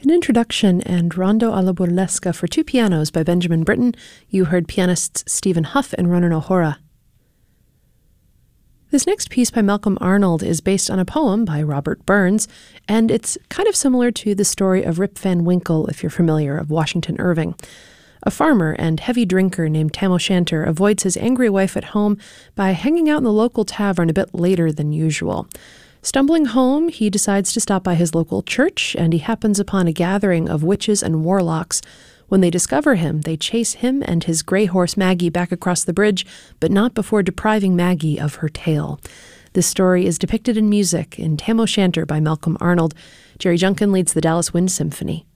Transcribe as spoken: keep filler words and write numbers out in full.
An introduction and Rondo alla Burlesca for two pianos by Benjamin Britten. You heard pianists Stephen Huff and Ronan O'Hora. This next piece by Malcolm Arnold is based on a poem by Robert Burns, and it's kind of similar to the story of Rip Van Winkle, if you're familiar, of Washington Irving. A farmer and heavy drinker named Tam O'Shanter avoids his angry wife at home by hanging out in the local tavern a bit later than usual. Stumbling home, he decides to stop by his local church, and he happens upon a gathering of witches and warlocks. When they discover him, they chase him and his gray horse Maggie back across the bridge, but not before depriving Maggie of her tail. This story is depicted in music in Tam O'Shanter by Malcolm Arnold. Jerry Junkin leads the Dallas Wind Symphony.